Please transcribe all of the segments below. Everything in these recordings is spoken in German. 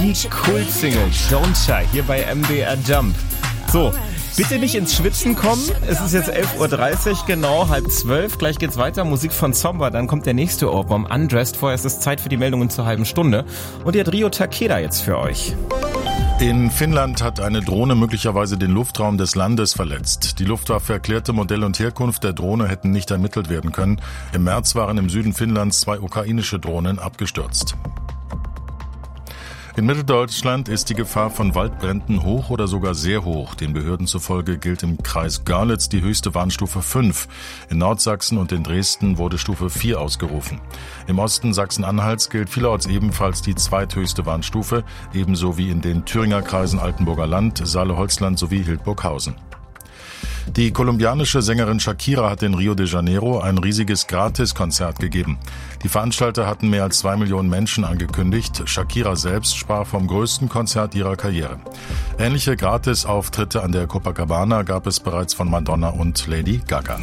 Die Kult-Single Don't Shy hier bei MDR Jump. So, bitte nicht ins Schwitzen kommen. Es ist jetzt 11.30 Uhr, genau, 11:30. Gleich geht's weiter. Musik von Zomba, dann kommt der nächste Ohrwurm, Undressed. Vorher ist es Zeit für die Meldungen zur halben Stunde. Und die hat Rio Takeda jetzt für euch. In Finnland hat eine Drohne möglicherweise den Luftraum des Landes verletzt. Die Luftwaffe erklärte, Modell und Herkunft der Drohne hätten nicht ermittelt werden können. Im März waren im Süden Finnlands 2 ukrainische Drohnen abgestürzt. In Mitteldeutschland ist die Gefahr von Waldbränden hoch oder sogar sehr hoch. Den Behörden zufolge gilt im Kreis Görlitz die höchste Warnstufe 5. In Nordsachsen und in Dresden wurde Stufe 4 ausgerufen. Im Osten Sachsen-Anhalts gilt vielerorts ebenfalls die zweithöchste Warnstufe, ebenso wie in den Thüringer Kreisen Altenburger Land, Saale-Holzland sowie Hildburghausen. Die kolumbianische Sängerin Shakira hat in Rio de Janeiro ein riesiges Gratiskonzert gegeben. Die Veranstalter hatten mehr als 2 Millionen Menschen angekündigt. Shakira selbst sprach vom größten Konzert ihrer Karriere. Ähnliche Gratisauftritte an der Copacabana gab es bereits von Madonna und Lady Gaga.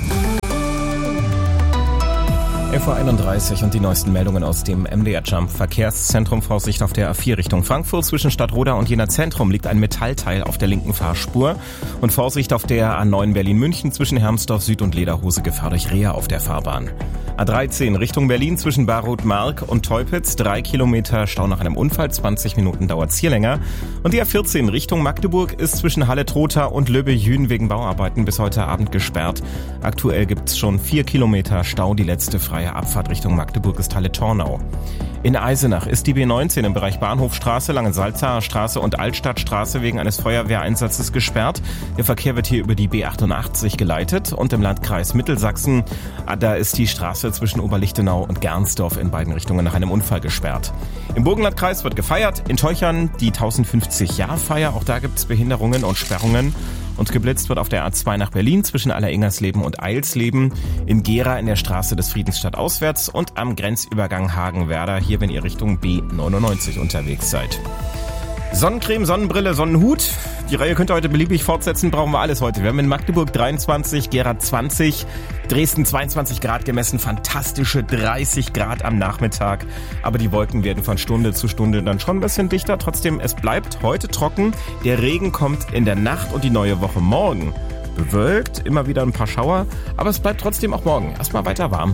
11.31 Uhr und die neuesten Meldungen aus dem MDR Jump. Verkehrszentrum Vorsicht auf der A4 Richtung Frankfurt. Zwischen Stadtroda und Jena Zentrum liegt ein Metallteil auf der linken Fahrspur. Und Vorsicht auf der A9 Berlin-München zwischen Hermsdorf Süd und Lederhose, Gefahr durch Reha auf der Fahrbahn. A13 Richtung Berlin zwischen Baruth-Mark und Teupitz, 3 Kilometer Stau nach einem Unfall, 20 Minuten dauert's hier länger. Und die A14 Richtung Magdeburg ist zwischen Halle-Trotha und Löbbe-Jühn wegen Bauarbeiten bis heute Abend gesperrt. Aktuell gibt's schon 4 Kilometer Stau, die letzte freie Abfahrt Richtung Magdeburg ist Halle-Tornau. In Eisenach ist die B19 im Bereich Bahnhofstraße, Langensalzacher Straße und Altstadtstraße wegen eines Feuerwehreinsatzes gesperrt. Der Verkehr wird hier über die B88 geleitet und im Landkreis Mittelsachsen, da ist die Straße zwischen Oberlichtenau und Gernsdorf in beiden Richtungen nach einem Unfall gesperrt. Im Burgenlandkreis wird gefeiert, in Teuchern die 1050-Jahr-Feier, auch da gibt's Behinderungen und Sperrungen. Und geblitzt wird auf der A2 nach Berlin zwischen Alleringersleben und Eilsleben, in Gera in der Straße des Friedensstadt auswärts und am Grenzübergang Hagenwerder, hier wenn ihr Richtung B99 unterwegs seid. Sonnencreme, Sonnenbrille, Sonnenhut. Die Reihe könnt ihr heute beliebig fortsetzen, brauchen wir alles heute. Wir haben in Magdeburg 23, Gera 20, Dresden 22 Grad gemessen, fantastische 30 Grad am Nachmittag. Aber die Wolken werden von Stunde zu Stunde dann schon ein bisschen dichter. Trotzdem, es bleibt heute trocken. Der Regen kommt in der Nacht und die neue Woche morgen bewölkt. Immer wieder ein paar Schauer, aber es bleibt trotzdem auch morgen erstmal weiter warm.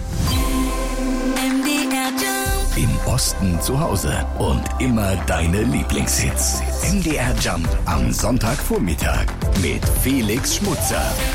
Im Osten zu Hause und immer deine Lieblingshits. MDR Jump am Sonntagvormittag mit Felix Schmutzer.